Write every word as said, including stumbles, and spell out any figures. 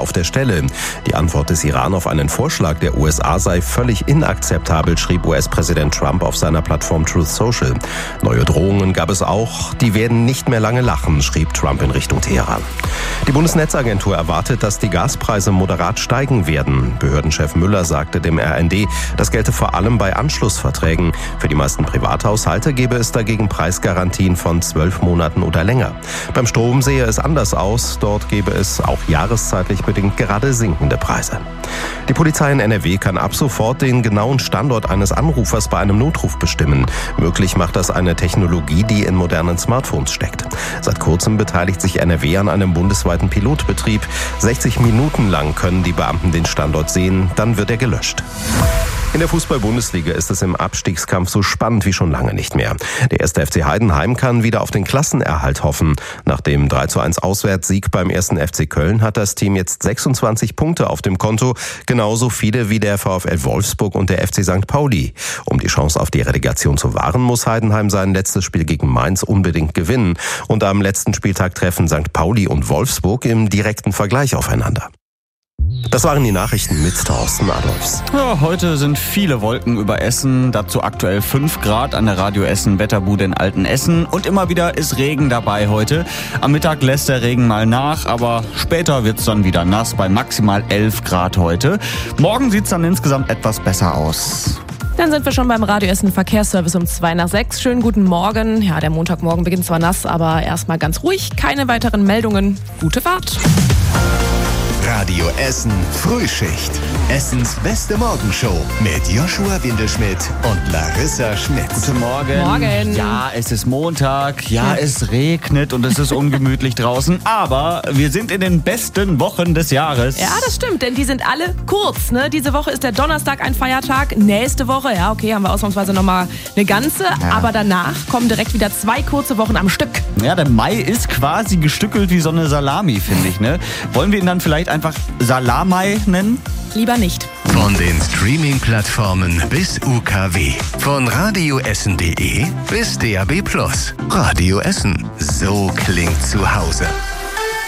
auf der Stelle. Die Antwort des Iran auf einen Vorschlag der U S A sei völlig inakzeptabel, schrieb U S-Präsident Trump auf seiner Plattform Truth Social. Neue Drohungen gab es auch, die werden nicht mehr lange lachen, schrieb Trump in Richtung Teheran. Die Bundesnetzagentur erwartet, dass die Gaspreise moderat steigen werden. Behördenchef Müller sagte dem R N D, das gelte vor allem bei Anschlussverträgen. Für die meisten Privathaushalte gebe es dagegen Preisgarantien von zwölf Monaten oder länger. Beim Strom sehe es anders aus. Dort gebe es auch jahreszeitlich bedingt gerade sinkende Preise. Die Polizei in N R W kann ab sofort den genauen Standort eines Anrufers bei einem Notruf bestimmen. Möglich macht das eine Technologie, die in modernen Smartphones steckt. Seit kurzem beteiligt sich N R W an einem bundesweiten Pilotbetrieb. sechzig Minuten lang können die Beamten den Standort sehen, dann wird er gelöscht. In der Fußball-Bundesliga ist es im Abstiegskampf so spannend wie schon lange nicht mehr. Der erste F C Heidenheim kann wieder auf den Klassenerhalt hoffen. Nach dem drei zu eins Auswärtssieg beim ersten F C Köln hat das Team jetzt sechsundzwanzig Punkte auf dem Konto, genauso viele wie der VfL Wolfsburg und der F C Sankt Pauli. Um die Chance auf die Relegation zu wahren, muss Heidenheim sein letztes Spiel gegen Mainz unbedingt gewinnen. Und am letzten Spieltag treffen Sankt Pauli und Wolfsburg im direkten Vergleich aufeinander. Das waren die Nachrichten mit Thorsten Adolfs. Ja, heute sind viele Wolken über Essen, dazu aktuell fünf Grad an der Radio Essen Wetterbude in Altenessen und immer wieder ist Regen dabei heute. Am Mittag lässt der Regen mal nach, aber später wird's dann wieder nass bei maximal elf Grad heute. Morgen sieht's dann insgesamt etwas besser aus. Dann sind wir schon beim Radio Essen Verkehrsservice um zwei nach sechs. Schönen guten Morgen. Ja, der Montagmorgen beginnt zwar nass, aber erstmal ganz ruhig. Keine weiteren Meldungen. Gute Fahrt. Radio Essen Frühschicht. Essens beste Morgenshow mit Joshua Windelschmidt und Larissa Schmitz. Guten Morgen. Morgen. Ja, es ist Montag. Ja, es regnet und es ist ungemütlich draußen. Aber wir sind in den besten Wochen des Jahres. Ja, das stimmt, denn die sind alle kurz. Ne? Diese Woche ist der Donnerstag ein Feiertag. Nächste Woche, ja okay, haben wir ausnahmsweise nochmal eine ganze. Ja. Aber danach kommen direkt wieder zwei kurze Wochen am Stück. Ja, der Mai ist quasi gestückelt wie so eine Salami, finde ich. Ne? Wollen wir ihn dann vielleicht einfach Salamai nennen? Lieber nicht. Von den Streaming-Plattformen bis U K W. Von radioessen punkt de bis D A B plus. Radio Essen. So klingt zu Hause.